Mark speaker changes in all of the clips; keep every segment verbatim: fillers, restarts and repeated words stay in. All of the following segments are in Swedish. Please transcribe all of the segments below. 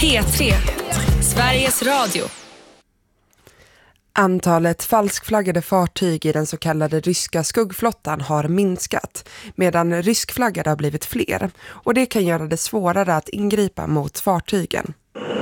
Speaker 1: P tre, Sveriges Radio.
Speaker 2: Antalet falskflaggade fartyg i den så kallade ryska skuggflottan har minskat, medan ryskflaggade har blivit fler. Och det kan göra det svårare att ingripa mot fartygen.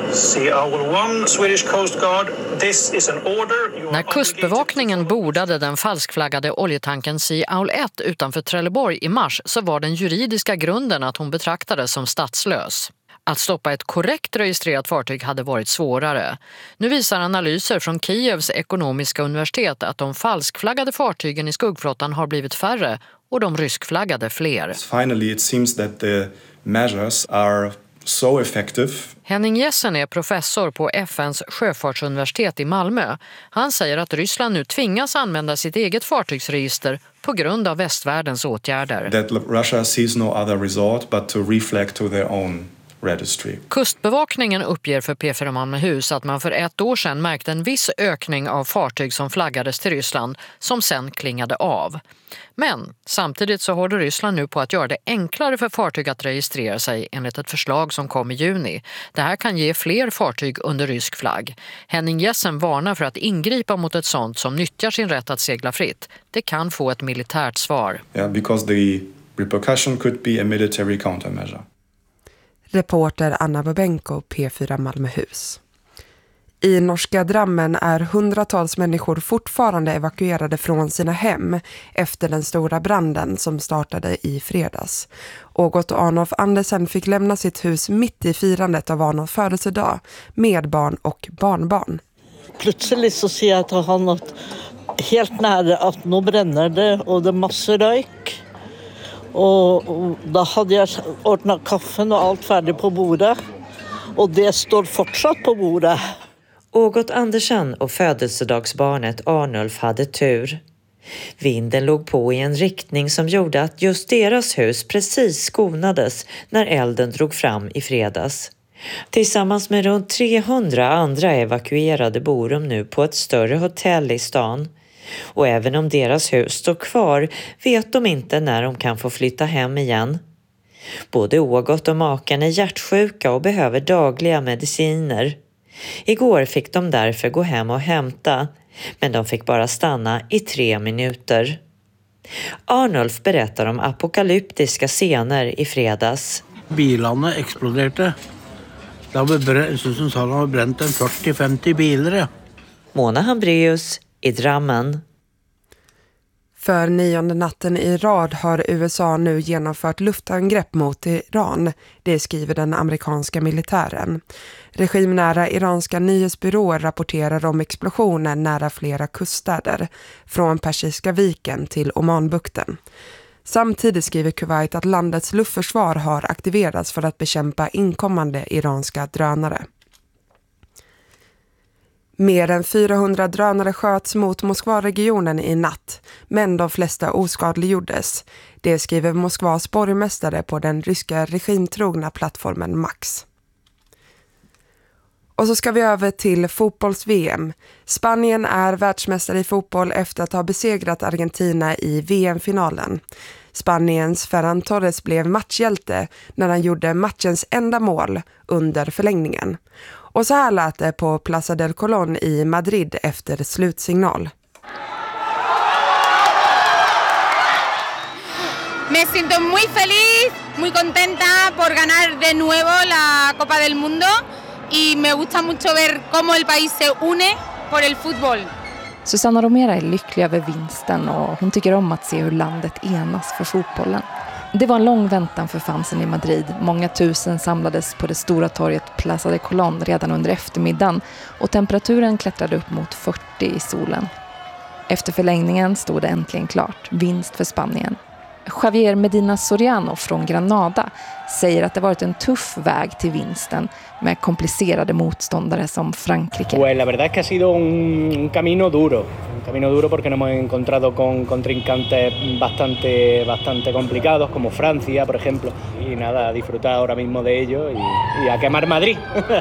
Speaker 3: När kustbevakningen bordade den falskflaggade oljetanken Sea Owl ett utanför Trelleborg i mars så var den juridiska grunden att hon betraktades som statslös. Att stoppa ett korrekt registrerat fartyg hade varit svårare. Nu visar analyser från Kievs ekonomiska universitet att de falskflaggade fartygen i skuggflottan har blivit färre och de ryskflaggade fler.
Speaker 4: Finally, it seems that the measures are so effective.
Speaker 3: Henning Jessen är professor på F N:s sjöfartsuniversitet i Malmö. Han säger att Ryssland nu tvingas använda sitt eget fartygsregister på grund av västvärldens åtgärder.
Speaker 4: That Russia sees no other resort but to reflag to their own registry.
Speaker 3: Kustbevakningen uppger för P fyra Malmöhus att man för ett år sedan märkte en viss ökning av fartyg som flaggades till Ryssland som sen klingade av. Men samtidigt så håller Ryssland nu på att göra det enklare för fartyg att registrera sig enligt ett förslag som kom i juni. Det här kan ge fler fartyg under rysk flagg. Henning Jessen varnar för att ingripa mot ett sånt som nyttjar sin rätt att segla fritt. Det kan få ett militärt svar.
Speaker 4: Yeah, because the repercussion could be a military countermeasure.
Speaker 2: Reporter Anna Bobenko, P fyra Malmöhus. I norska Drammen är hundratals människor fortfarande evakuerade från sina hem efter den stora branden som startade i fredags. Ågot Arnulf Andersen fick lämna sitt hus mitt i firandet av Arnulfs födelsedag med barn och barnbarn.
Speaker 5: Plötsligt så ser jag att jag har något helt nära att nu bränner det och det är massor rök. Och, och då hade jag ordnat kaffen och allt färdigt på bordet. Och det står fortsatt på bordet.
Speaker 6: Ågot Andersen och födelsedagsbarnet Arnulf hade tur. Vinden låg på i en riktning som gjorde att just deras hus precis skonades när elden drog fram i fredags. Tillsammans med runt trehundra andra evakuerade bor de nu på ett större hotell i stan. Och även om deras hus står kvar vet de inte när de kan få flytta hem igen. Både Ågot och maken är hjärtsjuka och behöver dagliga mediciner. Igår fick de därför gå hem och hämta, men de fick bara stanna i tre minuter. Arnulf berättar om apokalyptiska scener i fredags.
Speaker 7: Bilarna exploderade. Det har bränt, som sa, de har bränt en fyrtio till femtio bilar.
Speaker 6: Mona Hambrius i Drammen.
Speaker 2: För nionde natten i rad har U S A nu genomfört luftangrepp mot Iran, det skriver den amerikanska militären. Regimnära iranska nyhetsbyråer rapporterar om explosioner nära flera kuststäder, från Persiska viken till Omanbukten. Samtidigt skriver Kuwait att landets luftförsvar har aktiverats för att bekämpa inkommande iranska drönare. Mer än fyrahundra drönare sköts mot Moskva-regionen i natt, men de flesta oskadliggjordes. Det skriver Moskvas borgmästare på den ryska regimtrogna plattformen Max. Och så ska vi över till fotbolls-V M. Spanien är världsmästare i fotboll efter att ha besegrat Argentina i V M-finalen. Spaniens Ferran Torres blev matchhjälte när han gjorde matchens enda mål under förlängningen. Och så här lät det på Plaza del Colón i Madrid efter slutsignal.
Speaker 8: Me siento muy feliz, muy contenta por ganar de nuevo la Copa del Mundo y me gusta mucho ver cómo el país se une por el fútbol.
Speaker 9: Susanna Romera är lycklig över vinsten och hon tycker om att se hur landet enas för fotbollen. Det var en lång väntan för fansen i Madrid. Många tusen samlades på det stora torget Plaza de Colón redan under eftermiddagen och temperaturen klättrade upp mot fyrtio i solen. Efter förlängningen stod det äntligen klart. Vinst för Spanien. Javier Medina Soriano från Granada säger att det varit en tuff väg till vinsten med komplicerade motståndare som Frankrike.
Speaker 10: Pues la verdad es que ha sido un camino duro, un camino duro porque nos hemos encontrado con contrincantes bastante bastante complicados como Francia, por ejemplo, y nada, disfrutar ahora mismo de ello y, y a quemar Madrid.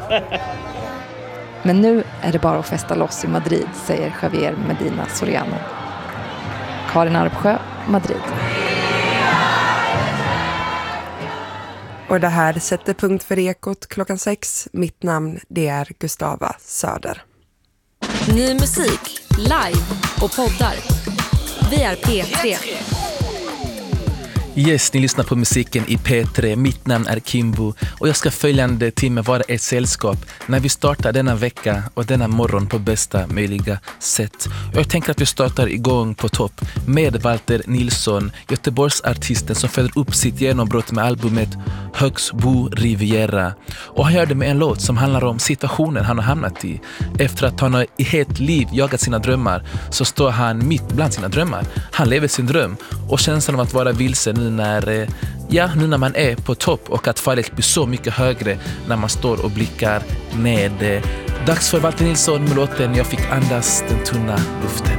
Speaker 9: Men nu är det bara att festa loss i Madrid, säger Javier Medina Soriano. Karin Arpsjö, Madrid.
Speaker 2: Och det här sätter punkt för Ekot klockan sex. Mitt namn, det är Gustava Söder.
Speaker 1: Ny musik, live och poddar. Vi är P tre.
Speaker 11: Yes, ni lyssnar på musiken i P tre. Mitt namn är Kimbo och jag ska följande timme vara ett sällskap när vi startar denna vecka och denna morgon på bästa möjliga sätt. Jag tänker att vi startar igång på topp med Walter Nilsson, Göteborgsartisten som föder upp sitt genombrott med albumet Högsbo Riviera. Och han gör det med en låt som handlar om situationen han har hamnat i. Efter att han har i helt liv jagat sina drömmar så står han mitt bland sina drömmar. Han lever sin dröm och känslan av att vara vilsen nu när, ja, nu när man är på topp och att fallet blir så mycket högre när man står och blickar ned. Dags för Walter Nilsson med låten Jag fick andas den tunna luften.